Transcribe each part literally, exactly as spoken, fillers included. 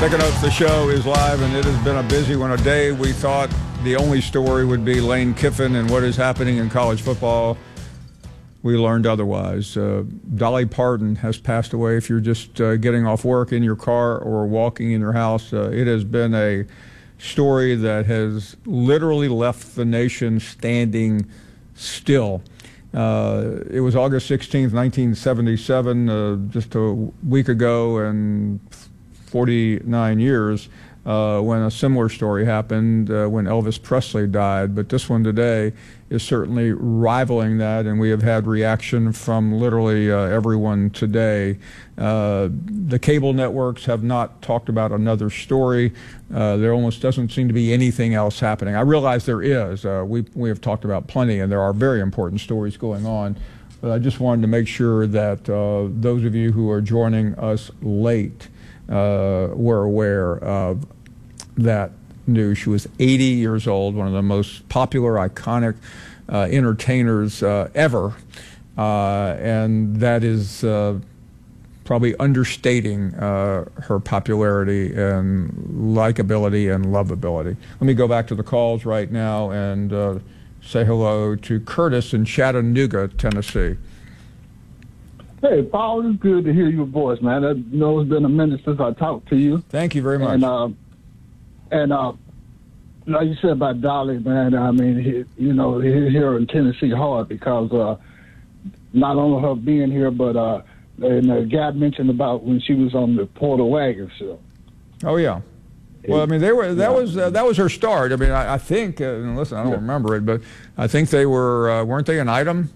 Second Notes, the show is live, and it has been a busy one. A day we thought the only story would be Lane Kiffin and what is happening in college football. We learned otherwise. Uh, Dolly Parton has passed away. If you're just uh, getting off work in your car or walking in your house, uh, it has been a story that has literally left the nation standing still. Uh, it was August sixteenth, nineteen seventy-seven, uh, just a week ago, and forty-nine years uh, when a similar story happened uh, when Elvis Presley died. But this one today is certainly rivaling that, and we have had reaction from literally uh, everyone today. Uh, the cable networks have not talked about another story. Uh, there almost doesn't seem to be anything else happening. I realize there is. Uh, we, we have talked about plenty, and there are very important stories going on. But I just wanted to make sure that uh, those of you who are joining us late uh, were aware of that news. She was eighty years old, one of the most popular, iconic uh, entertainers uh, ever, uh, and that is uh, probably understating uh, her popularity and likability and lovability. Let me go back to the calls right now and uh, say hello to Curtis in Chattanooga, Tennessee. Hey, Paul, it's good to hear your voice, man. I know it's been a minute since I talked to you. Thank you very much. And, uh, and uh, like you said about Dolly, man, I mean, he, you know, here in Tennessee hard because uh, not only her being here, but uh, and uh, Gab mentioned about when she was on the Porter Wagon show. Oh, yeah. Well, I mean, they were. That yeah. was uh, that was her start. I mean, I, I think. Uh, listen, I don't yeah. remember it, but I think they were. Uh, weren't they an item?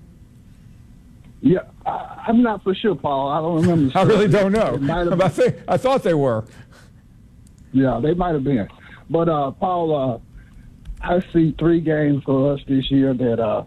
Yeah, I, I'm not for sure, Paul. I don't remember. I really don't know. But I think I thought they were. Yeah, they might have been. But uh, Paul, uh, I see three games for us this year that, uh,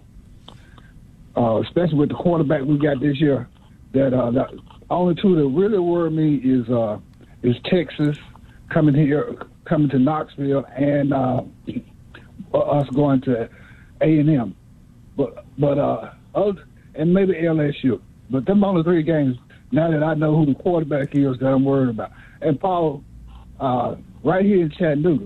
uh, especially with the quarterback we got this year, that uh, the only two that really worry me is uh, is Texas coming here, coming to Knoxville, and uh, us going to A and M. But but uh, other, and maybe L S U. But them only three games. Now that I know who the quarterback is, that I'm worried about. And Paul, uh, right here in Chattanooga,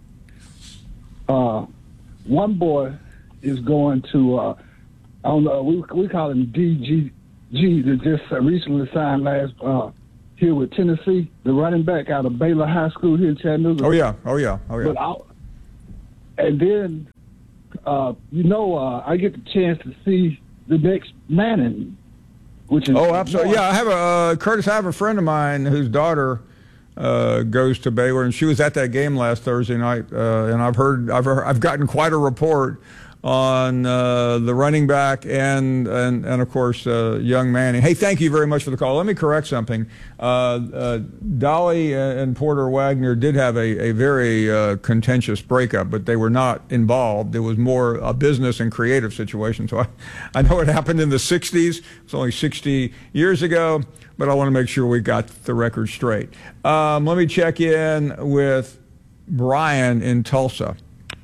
uh, one boy is going to. Uh, I don't know. We we call him D G G. That just recently signed last uh, here with Tennessee, the running back out of Baylor High School here in Chattanooga. Oh yeah, oh yeah, oh yeah. But I, and then, uh, you know, uh, I get the chance to see the next Manning, which is oh, absolutely. Yeah, I have a uh, Curtis. I have a friend of mine whose daughter uh, goes to Baylor, and she was at that game last Thursday night. Uh, and I've heard, I've heard, I've gotten quite a report on uh, the running back and and and of course uh, young Manning. Hey, thank you very much for the call. Let me correct something. Uh, uh, Dolly and Porter Wagner did have a a very uh, contentious breakup, but they were not involved. It was more a business and creative situation. So I, I know it happened in the sixties. It's only sixty years ago, but I want to make sure we got the record straight. Um, let me check in with Brian in Tulsa.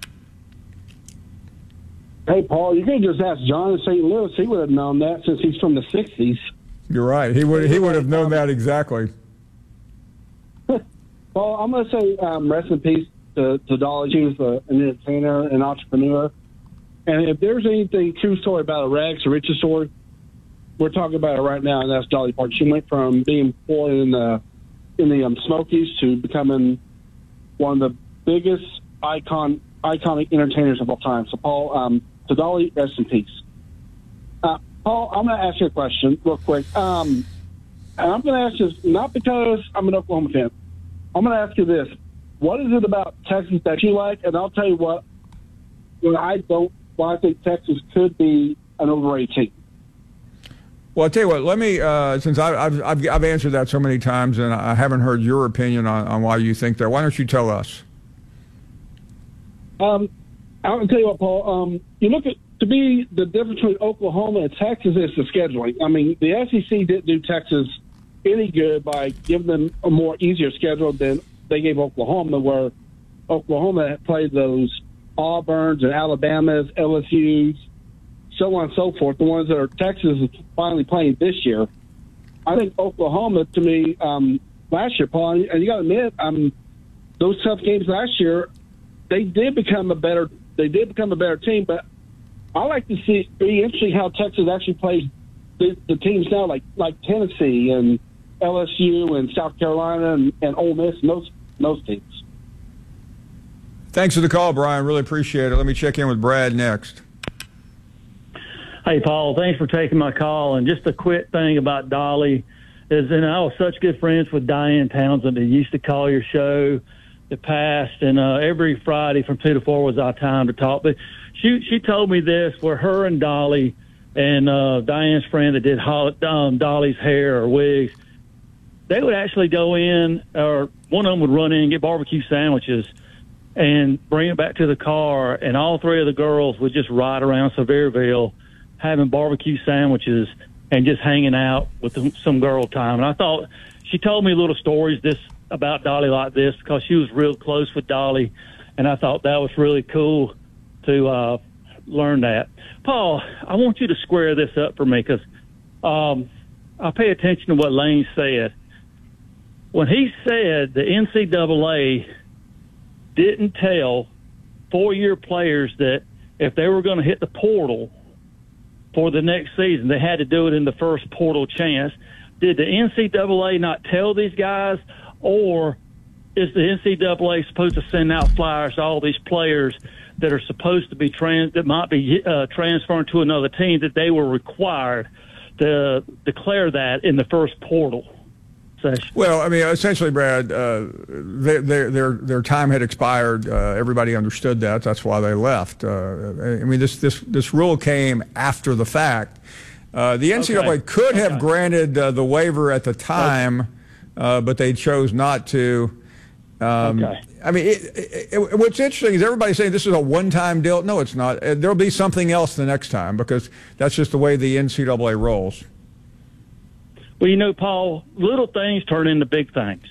Hey, Paul, you could just ask John in Saint Louis. He would have known that since he's from the sixties. You're right. He would he would have known that exactly. Paul, I'm going to say um, rest in peace to, to Dolly. She was uh, an entertainer, an entrepreneur. And if there's anything true story about a rags to riches story, we're talking about it right now, and that's Dolly Parton. She went from being poor in the, in the um, Smokies to becoming one of the biggest icon iconic entertainers of all time. So, Paul, um, to Dolly, rest in peace. Uh, Paul, I'm going to ask you a question real quick. Um, and I'm going to ask this not because I'm an Oklahoma fan. I'm going to ask you this. What is it about Texas that you like? And I'll tell you what, when I don't, why I think Texas could be an overrated team. Well, I'll tell you what, let me, uh, since I, I've, I've, I've answered that so many times and I haven't heard your opinion on, on why you think that, why don't you tell us? Um, I'll tell you what, Paul. Um, you look at to be the difference between Oklahoma and Texas is the scheduling. I mean, the S E C didn't do Texas any good by giving them a more easier schedule than they gave Oklahoma, where Oklahoma had played those Auburns and Alabamas, L S Us, so on and so forth. The ones that are Texas is finally playing this year. I think Oklahoma, to me, um, last year, Paul. And you got to admit, um, those tough games last year, they did become a better. They did become a better team. But I like to see be interesting how Texas actually plays the, the teams now, like like Tennessee and L S U and South Carolina and, and Ole Miss and those those teams. Thanks for the call, Brian. Really appreciate it. Let me check in with Brad next. Hey, Paul, thanks for taking my call. And just a quick thing about Dolly is, and I was such good friends with Diane Townsend, who used to call your show, the past, and uh, every Friday from two to four was our time to talk. But she she told me this, where her and Dolly and uh, Diane's friend that did um, Dolly's hair or wigs, they would actually go in, or one of them would run in and get barbecue sandwiches and bring it back to the car, and all three of the girls would just ride around Sevierville having barbecue sandwiches and just hanging out with some girl time. And I thought, she told me little stories this about Dolly like this because she was real close with Dolly, and I thought that was really cool to uh, learn that. Paul, I want you to square this up for me because um, I pay attention to what Lane said. When he said the N C double A didn't tell four-year players that if they were going to hit the portal for the next season, they had to do it in the first portal chance. Did the N C double A not tell these guys, or is the N C double A supposed to send out flyers to all these players that are supposed to be trans that might be uh, transferring to another team, that they were required to declare that in the first portal session? Well, I mean, essentially, Brad, uh, their, their their their time had expired. Uh, everybody understood that. That's why they left. Uh, I mean, this this this rule came after the fact. Uh, the N C double A okay. could have okay. granted uh, the waiver at the time, okay. uh, but they chose not to. Um, okay. I mean, it, it, it, what's interesting is everybody's saying this is a one-time deal. No, it's not. There'll be something else the next time because that's just the way the N C double A rolls. Well, you know, Paul, little things turn into big things.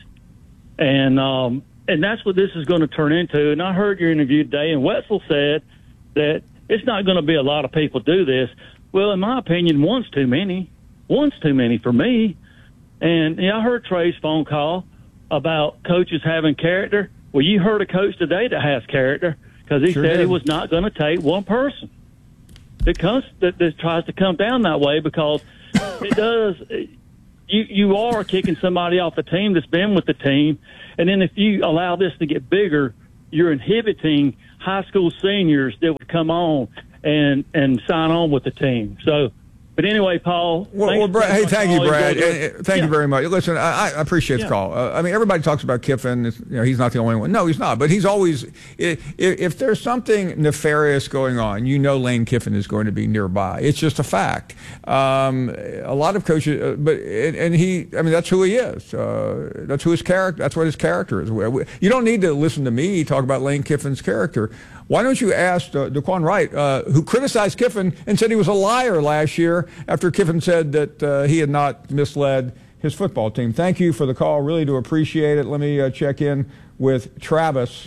And um, and that's what this is going to turn into. And I heard your interview today, and Wetzel said that it's not going to be a lot of people do this. Well, in my opinion, one's too many. One's too many for me. And yeah, I heard Trey's phone call about coaches having character. Well, you heard a coach today that has character because he sure said did. He was not going to take one person that, comes, that, that tries to come down that way because it does – You you are kicking somebody off the team that's been with the team, and then if you allow this to get bigger, you're inhibiting high school seniors that would come on and and sign on with the team. So, but anyway, Paul. Well, well Brad, hey, thank you, Brad. And, thank yeah. you very much. Listen, I, I appreciate the yeah. call. Uh, I mean, everybody talks about Kiffin. It's, you know, he's not the only one. No, he's not. But he's always if, if there's something nefarious going on, you know, Lane Kiffin is going to be nearby. It's just a fact. Um, a lot of coaches, uh, but and, and he. I mean, that's who he is. Uh, that's who his character. That's what his character is. You don't need to listen to me talk about Lane Kiffin's character. Why don't you ask uh, Daquan Wright, uh, who criticized Kiffin and said he was a liar last year after Kiffin said that uh, he had not misled his football team. Thank you for the call. Really do appreciate it. Let me uh, check in with Travis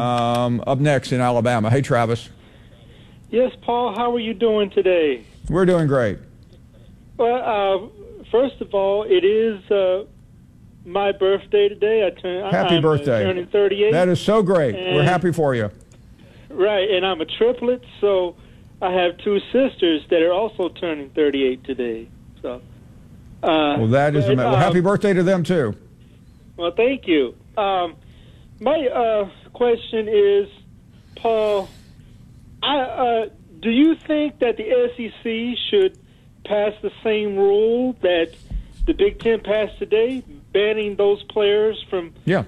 um, up next in Alabama. Hey, Travis. Yes, Paul. How are you doing today? We're doing great. Well, uh, first of all, it is uh, my birthday today. I turn, happy I'm birthday. turning thirty-eight. That is so great. And we're happy for you. Right, and I'm a triplet, so I have two sisters that are also turning thirty-eight today. So, uh, well, that is but, amazing. Well, um, happy birthday to them too. Well, thank you. Um, my uh, question is, Paul, I, uh, do you think that the S E C should pass the same rule that the Big Ten passed today, banning those players from? Yeah.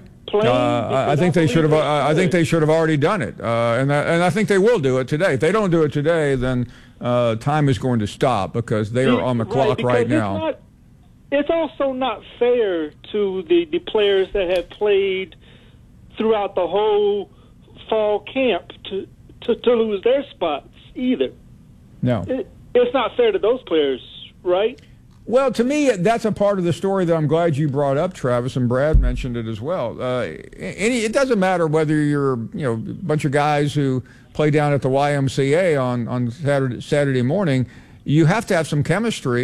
Uh, I think they should have. Uh, I think they should have already done it, uh, and I, and I think they will do it today. If they don't do it today, then uh, time is going to stop because they are on the clock right, right now. It's, not, it's also not fair to the, the players that have played throughout the whole fall camp to to, to lose their spots either. No, it, it's not fair to those players, right? Well, to me, that's a part of the story that I'm glad you brought up, Travis, and Brad mentioned it as well. Uh, any, it doesn't matter whether you're, you know, a bunch of guys who play down at the Y M C A on, on Saturday, Saturday morning. You have to have some chemistry,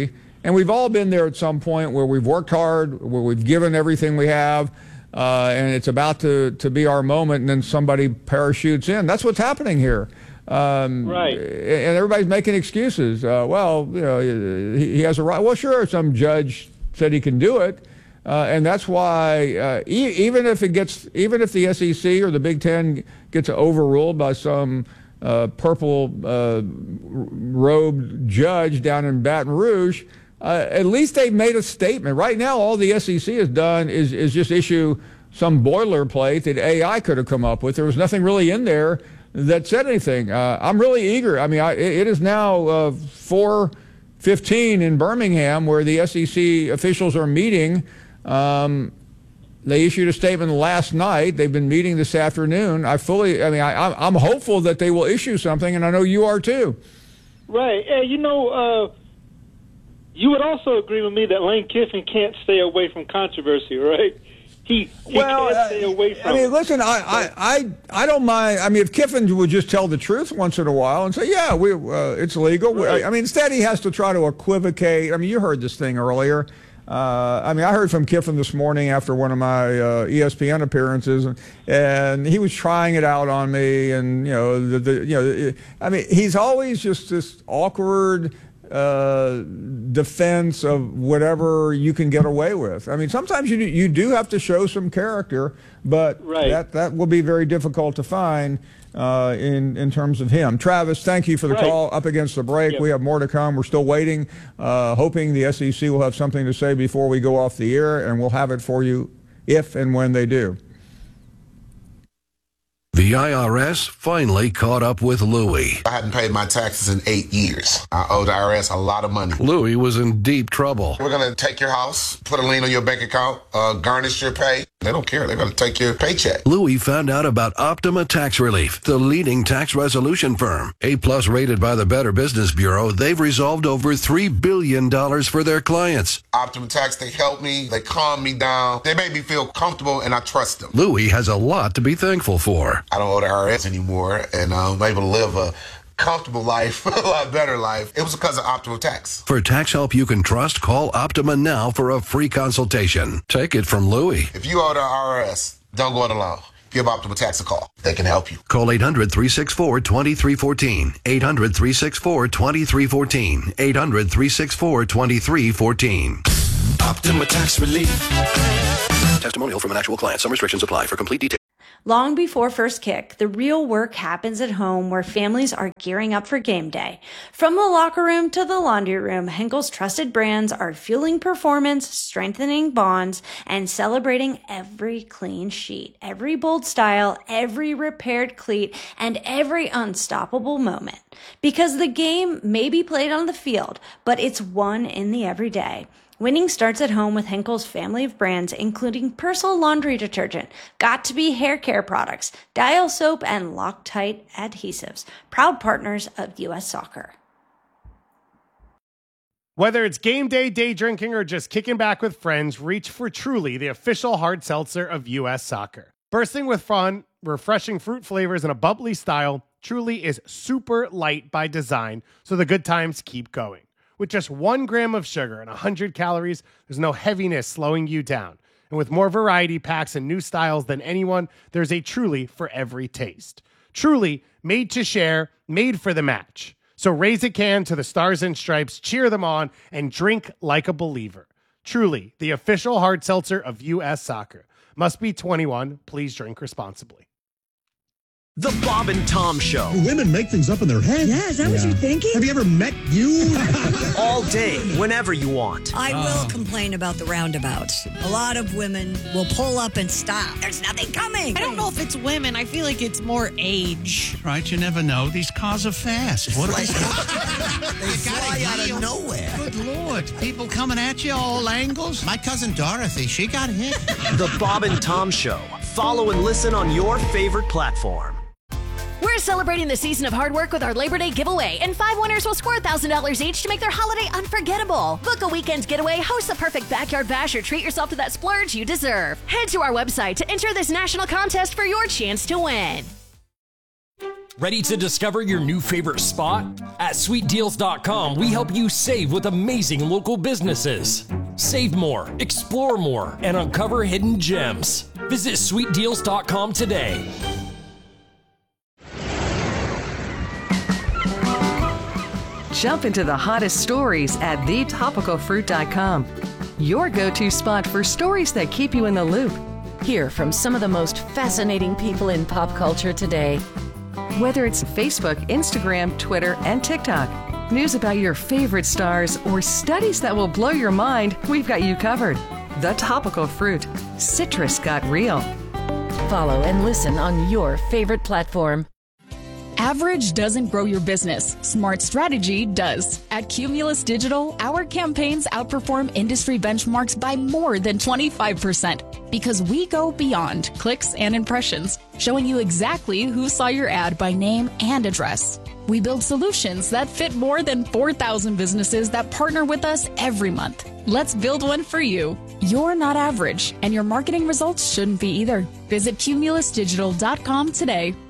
And we've all been there at some point where we've worked hard, where we've given everything we have, uh, and it's about to, to be our moment, and then somebody parachutes in. That's what's happening here. Um, right. And everybody's making excuses. Uh, well, you know, he, he has a right. Well, sure, some judge said he can do it. Uh, and that's why, uh, e- even if it gets, even if the S E C or the Big Ten gets overruled by some uh, purple uh, robed judge down in Baton Rouge, uh, at least they've made a statement. Right now, all the S E C has done is is just issue some boilerplate that A I could have come up with. There was nothing really in there that said anything. Uh, I'm really eager. I mean, I, it is now uh, four fifteen in Birmingham, where the S E C officials are meeting. Um, they issued a statement last night. They've been meeting this afternoon. I fully, I mean, I, I'm hopeful that they will issue something, and I know you are too. Right. And, you know, uh, you would also agree with me that Lane Kiffin can't stay away from controversy, right? He, he well, can't stay away from I mean, it. listen, I, I, I, I don't mind. I mean, if Kiffin would just tell the truth once in a while and say, yeah, we, uh, it's legal. Right. I mean, instead he has to try to equivocate. I mean, you heard this thing earlier. Uh, I mean, I heard from Kiffin this morning after one of my uh, E S P N appearances, and, and he was trying it out on me. And you know, the, the you know, I mean, he's always just this awkward uh, defense of whatever you can get away with. I mean, sometimes you you do have to show some character, but right. that that will be very difficult to find. Uh, in, in terms of him. Travis, thank you for the right. call. Up against the break. Yep. We have more to come. We're still waiting, uh, hoping the S E C will have something to say before we go off the air, and we'll have it for you if and when they do. The I R S finally caught up with Louie. I hadn't paid my taxes in eight years. I owed the I R S a lot of money. Louie was in deep trouble. We're going to take your house, put a lien on your bank account, uh, garnish your pay. They don't care. They're going to take your paycheck. Louie found out about Optima Tax Relief, the leading tax resolution firm. A-plus rated by the Better Business Bureau, they've resolved over three billion dollars for their clients. Optima Tax, they help me. They calm me down. They make me feel comfortable, and I trust them. Louie has a lot to be thankful for. I don't owe the I R S anymore, and I'm able to live a comfortable life, a lot better life. It was because of Optima Tax. For tax help you can trust, call Optima now for a free consultation. Take it from Louie. If you owe the I R S, don't go it alone. Give Optima Tax a call. They can help you. Call eight hundred, three six four, two three one four. eight hundred, three six four, two three one four. eight hundred, three six four, two three one four. Optima Tax Relief. Testimonial from an actual client. Some restrictions apply. For complete details. Long before first kick, the real work happens at home where families are gearing up for game day. From the locker room to the laundry room, Henkel's trusted brands are fueling performance, strengthening bonds, and celebrating every clean sheet, every bold style, every repaired cleat, and every unstoppable moment. Because the game may be played on the field, but it's won in the everyday. Winning starts at home with Henkel's family of brands, including Persil laundry detergent, Got2b hair care products, Dial soap, and Loctite adhesives. Proud partners of U S Soccer. Whether it's game day, day drinking, or just kicking back with friends, reach for Truly, the official hard seltzer of U S Soccer. Bursting with fun, refreshing fruit flavors, and a bubbly style, Truly is super light by design, so the good times keep going. With just one gram of sugar and one hundred calories, there's no heaviness slowing you down. And with more variety packs and new styles than anyone, there's a Truly for every taste. Truly, made to share, made for the match. So raise a can to the Stars and Stripes, cheer them on, and drink like a believer. Truly, the official hard seltzer of U S Soccer. Must be twenty-one. Please drink responsibly. The Bob and Tom Show. Women make things up in their head. Yeah, is that yeah. what you're thinking? Have you ever met you? All day, whenever you want. I uh. will complain about the roundabouts. A lot of women will pull up and stop. There's nothing coming. I don't know if it's women. I feel like it's more age. Right, you never know. These cars are fast. What are they? They fly out of nowhere. Good Lord. People coming at you all angles. My cousin Dorothy, she got hit. The Bob and Tom Show. Follow and listen on your favorite platform. We're celebrating the season of hard work with our Labor Day giveaway, and five winners will score one thousand dollars each to make their holiday unforgettable. Book a weekend getaway, host the perfect backyard bash, or treat yourself to that splurge you deserve. Head to our website to enter this national contest for your chance to win. Ready to discover your new favorite spot? At sweet deals dot com, we help you save with amazing local businesses. Save more, explore more, and uncover hidden gems. Visit sweet deals dot com today. Jump into the hottest stories at the topical fruit dot com. Your go-to spot for stories that keep you in the loop. Hear from some of the most fascinating people in pop culture today. Whether it's Facebook, Instagram, Twitter, and TikTok, news about your favorite stars, or studies that will blow your mind, we've got you covered. The Topical Fruit. Citrus got real. Follow and listen on your favorite platform. Average doesn't grow your business. Smart strategy does. At Cumulus Digital, our campaigns outperform industry benchmarks by more than twenty-five percent because we go beyond clicks and impressions, showing you exactly who saw your ad by name and address. We build solutions that fit more than four thousand businesses that partner with us every month. Let's build one for you. You're not average, and your marketing results shouldn't be either. Visit cumulus digital dot com today.